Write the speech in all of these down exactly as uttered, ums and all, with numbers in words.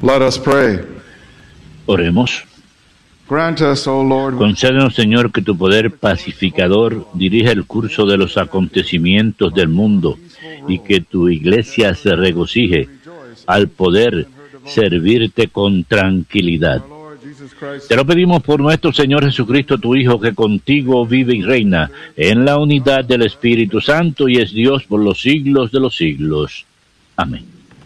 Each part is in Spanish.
Let us pray. Oremos. Grant us, O Lord, Concédenos, Señor, que tu poder pacificador dirija el curso de los acontecimientos del mundo y que tu iglesia se regocije al poder servirte con tranquilidad. our Lord Jesus Christ, Te lo pedimos por nuestro Señor Jesucristo, tu Hijo, que contigo vive y reina en la unidad del Espíritu Santo y es Dios por los siglos de los siglos. Amén.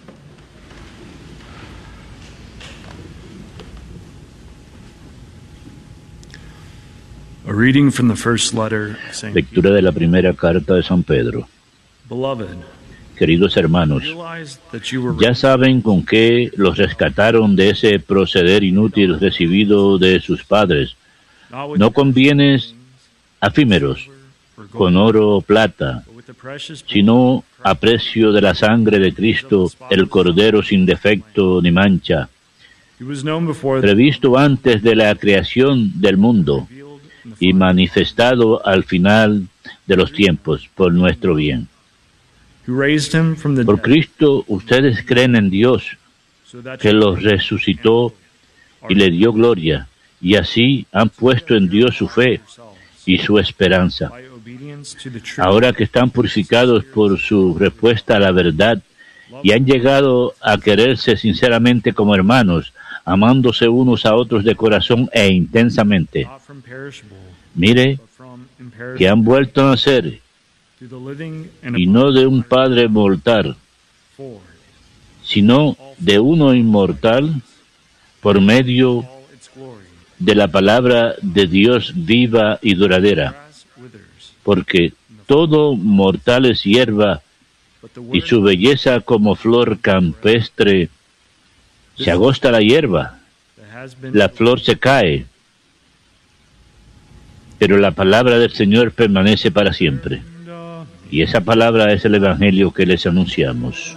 A reading from the first letter of Saint Lectura de la primera carta de San Pedro. Beloved, Queridos hermanos, realize that you were ya saben con qué los rescataron de ese proceder inútil recibido de sus padres, not with no con bienes efímeros, or gold, con oro o plata, but with the precious blood sino a precio de la sangre de Cristo, el Cordero sin defecto ni mancha, He was known before the previsto antes de la creación del mundo revealed in the y Father, manifestado al final de los tiempos por nuestro bien. who raised him from the Por dead, Cristo ustedes creen en Dios, so that que you los resucitó y le dio gloria, y así han puesto en Dios su fe y su esperanza. by obedience to the truth, Ahora que están purificados por su respuesta a la verdad y han llegado a quererse sinceramente como hermanos, amándose unos a otros de corazón e intensamente. not from perishable, Mire but from que imperishable, han vuelto a nacer, to the living and y no de un Padre mortal, for sino de uno inmortal, por medio all its glory. de la palabra de Dios viva y duradera, Grass withers, porque todo mortal es hierba, but the y word su belleza como flor campestre. Se agosta la hierba, that has been la flor se cae, pero la palabra del Señor permanece para siempre. uh, Y esa palabra es el Evangelio que les anunciamos.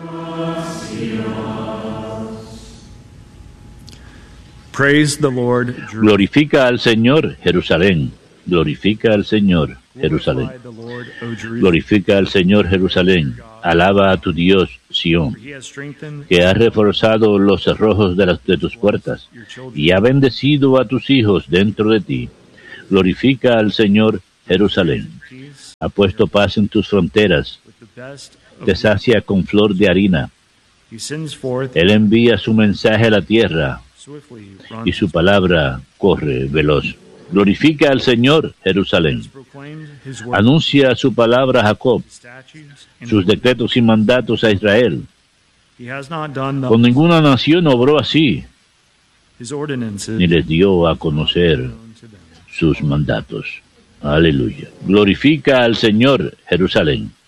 praise the Lord, Jerusalem. Glorifica al Señor, Jerusalén. Glorifica al Señor, Jerusalén. Glorify the Lord, O Jerusalem. Glorifica al Señor, Jerusalén. Alaba a tu Dios, Sión, For he has strengthened que ha reforzado los cerrojos de, las, de tus puertas your children. y ha bendecido a tus hijos dentro de ti. Glorifica al Señor, Jerusalén. Peace Ha puesto paz en tus fronteras, with the best of te sacia con flor de harina. He sends forth Él envía su mensaje a la tierra swiftly y su palabra corre veloz. Glorifica al Señor, Jerusalén. proclaimed his word, Anuncia su palabra a Jacob, his statutes, and sus decretos y mandatos a Israel. he has not done the, Con ninguna nación obró así, his ordinances ni les dio a conocer known to them. sus mandatos. Aleluya. Glorifica al Señor, Jerusalén.